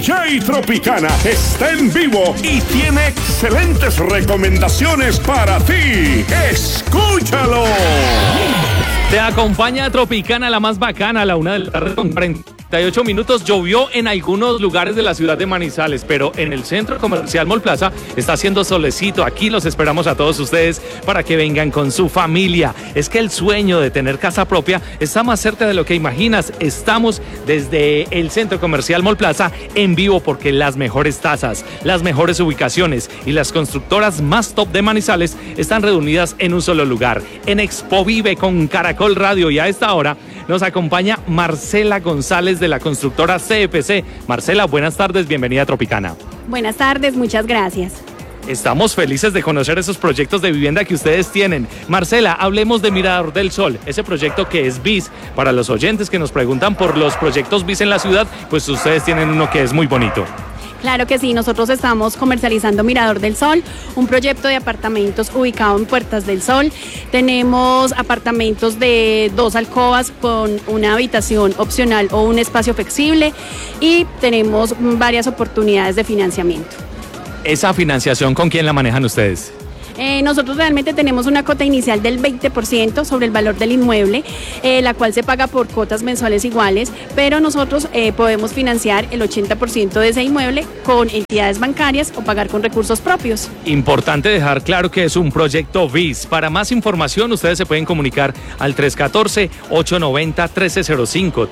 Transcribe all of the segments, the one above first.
Jay Tropicana está en vivo y tiene excelentes recomendaciones para ti. ¡Escúchalo! Te acompaña Tropicana, la más bacana, a la 1 de la tarde con 48 minutos. Llovió en algunos lugares de la ciudad de Manizales, pero en el Centro Comercial Mall Plaza está haciendo solecito. Aquí los esperamos a todos ustedes para que vengan con su familia. Es que el sueño de tener casa propia está más cerca de lo que imaginas. Estamos desde el Centro Comercial Mall Plaza en vivo porque las mejores tasas, las mejores ubicaciones y las constructoras más top de Manizales están reunidas en un solo lugar, en Expo Vive con Caracol Radio, y a esta hora nos acompaña Marcela González de la constructora CFC. Marcela, buenas tardes, bienvenida a Tropicana. Buenas tardes, muchas gracias. Estamos felices de conocer esos proyectos de vivienda que ustedes tienen. Marcela, hablemos de Mirador del Sol, ese proyecto que es BIS. Para los oyentes que nos preguntan por los proyectos BIS en la ciudad, pues ustedes tienen uno que es muy bonito. Claro que sí, nosotros estamos comercializando Mirador del Sol, un proyecto de apartamentos ubicado en Puertas del Sol. Tenemos apartamentos de 2 alcobas con una habitación opcional o un espacio flexible y tenemos varias oportunidades de financiamiento. ¿Esa financiación con quién la manejan ustedes? Nosotros realmente tenemos una cuota inicial del 20% sobre el valor del inmueble, la cual se paga por cuotas mensuales iguales, pero nosotros podemos financiar el 80% de ese inmueble con entidades bancarias o pagar con recursos propios. Importante dejar claro que es un proyecto BIS. Para más información, ustedes se pueden comunicar al 314-890-1305,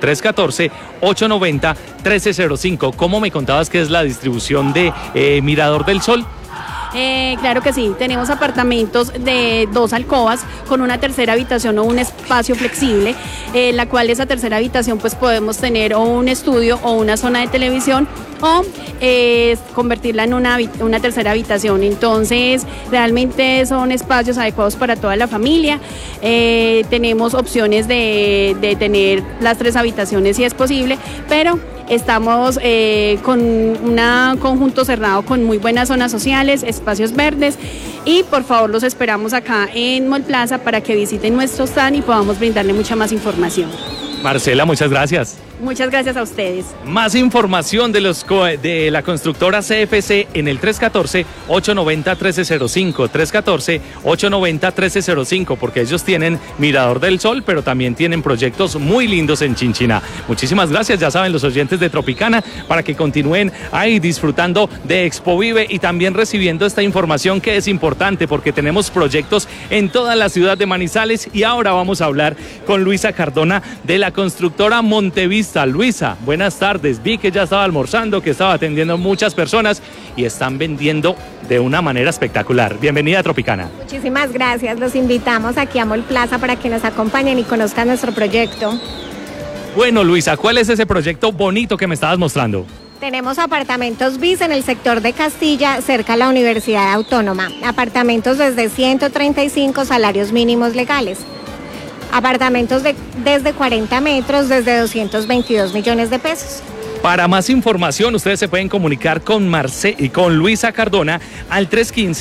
314-890-1305. ¿Cómo me contabas que es la distribución de Mirador del Sol? Claro que sí, tenemos apartamentos de 2 alcobas con una tercera habitación o un espacio flexible, la cual esa tercera habitación pues podemos tener o un estudio o una zona de televisión o convertirla en una tercera habitación. Entonces realmente son espacios adecuados para toda la familia. Tenemos opciones de tener las 3 habitaciones si es posible, pero estamos con un conjunto cerrado con muy buenas zonas sociales, espacios verdes, y por favor los esperamos acá en Mall Plaza para que visiten nuestro stand y podamos brindarle mucha más información. Marcela, muchas gracias. Muchas gracias a ustedes. Más información de la constructora CFC en el 314-890-1305, 314-890-1305, porque ellos tienen Mirador del Sol, pero también tienen proyectos muy lindos en Chinchiná. Muchísimas gracias, ya saben los oyentes de Tropicana, para que continúen ahí disfrutando de Expo Vive y también recibiendo esta información que es importante, porque tenemos proyectos en toda la ciudad de Manizales. Y ahora vamos a hablar con Luisa Cardona de la constructora Montevista. Luisa, buenas tardes. Vi que ya estaba almorzando, que estaba atendiendo muchas personas y están vendiendo de una manera espectacular. Bienvenida a Tropicana. Muchísimas gracias. Los invitamos aquí a Mall Plaza para que nos acompañen y conozcan nuestro proyecto. Bueno, Luisa, ¿cuál es ese proyecto bonito que me estabas mostrando? Tenemos apartamentos BIS en el sector de Castilla, cerca a la Universidad Autónoma. Apartamentos desde 135 salarios mínimos legales. Apartamentos desde 40 metros, desde 222 millones de pesos. Para más información, ustedes se pueden comunicar con Luisa Cardona al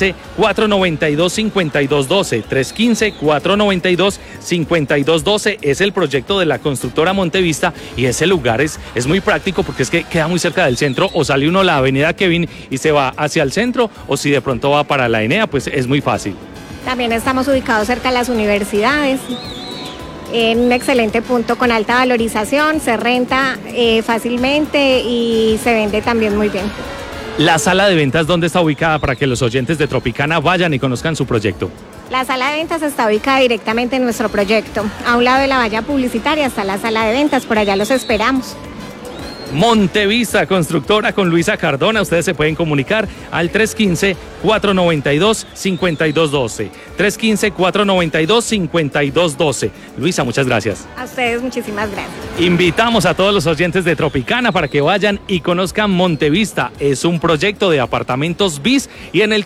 315-492-5212. 315-492-5212 es el proyecto de la constructora Montevista, y ese lugar es muy práctico porque es que queda muy cerca del centro. O sale uno a la avenida Kevin y se va hacia el centro, o si de pronto va para la Enea, pues es muy fácil. También estamos ubicados cerca de las universidades, en un excelente punto con alta valorización, se renta fácilmente y se vende también muy bien. ¿La sala de ventas dónde está ubicada para que los oyentes de Tropicana vayan y conozcan su proyecto? La sala de ventas está ubicada directamente en nuestro proyecto. A un lado de la valla publicitaria está la sala de ventas, por allá los esperamos. Montevista Constructora con Luisa Cardona. Ustedes se pueden comunicar al 315-492-5212. 315-492-5212. Luisa, muchas gracias. A ustedes muchísimas gracias. Invitamos a todos los oyentes de Tropicana para que vayan y conozcan Montevista. Es un proyecto de apartamentos BIS, y en el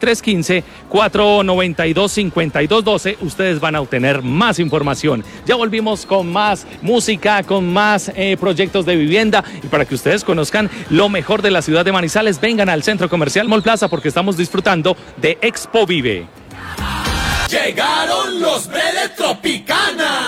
315-492-5212 ustedes van a obtener más información. Ya volvimos con más música, con más proyectos de vivienda, y para que ustedes conozcan lo mejor de la ciudad de Manizales, vengan al Centro Comercial Mall Plaza porque estamos disfrutando de Expo Vive. Llegaron los de Tropicana.